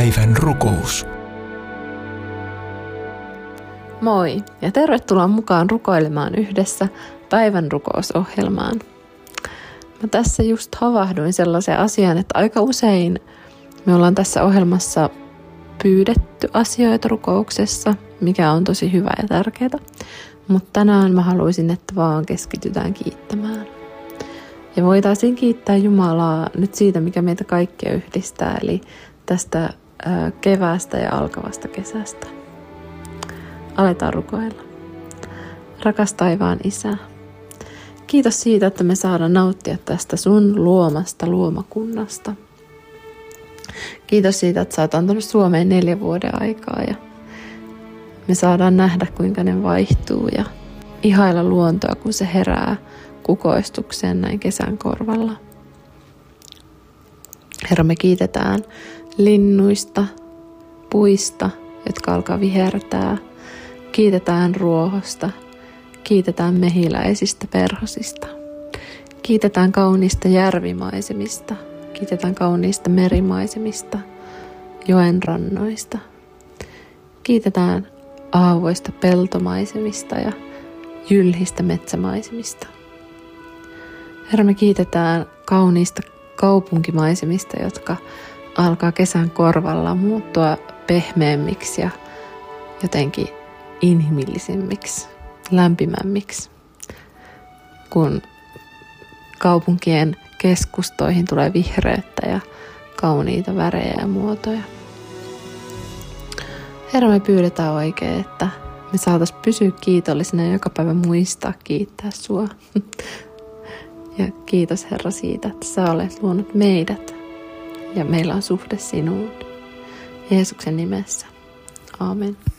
Päivän rukous. Moi ja tervetuloa mukaan rukoilemaan yhdessä päivän rukousohjelmaan. Mä tässä just havahduin sellaiseen asiaan, että aika usein me ollaan tässä ohjelmassa pyydetty asioita rukouksessa, mikä on tosi hyvä ja tärkeää. Mutta tänään mä haluaisin, että vaan keskitytään kiittämään. Ja voitaisiin kiittää Jumalaa nyt siitä, mikä meitä kaikkia yhdistää, eli tästä keväästä ja alkavasta kesästä. Aletaan rukoilla. Rakas taivaan Isä, kiitos siitä, että me saadaan nauttia tästä sun luomasta luomakunnasta. Kiitos siitä, että sä oot antanut Suomeen 4 vuoden aikaa ja me saadaan nähdä, kuinka ne vaihtuu ja ihailla luontoa, kun se herää kukoistukseen näin kesän korvalla. Herra, me kiitetään linnuista, puista, jotka alkaa vihertää. Kiitetään ruohosta, kiitetään mehiläisistä perhosista. Kiitetään kauniista järvimaisemista, kiitetään kauniista merimaisemista, joen rannoista. Kiitetään aavoista peltomaisemista ja jylhistä metsämaisemista. Herra, me kiitetään kauniista kaupunkimaisemista, jotka alkaa kesän korvalla muuttua pehmeämmiksi ja jotenkin inhimillisemmiksi, lämpimämmiksi, kun kaupunkien keskustoihin tulee vihreyttä ja kauniita värejä ja muotoja. Herra, me pyydetään oikein, että me saataisiin pysyä kiitollisina ja joka päivä muistaa kiittää sua. Ja kiitos Herra siitä, että sä olet luonut meidät ja meillä on suhde sinuun. Jeesuksen nimessä. Aamen.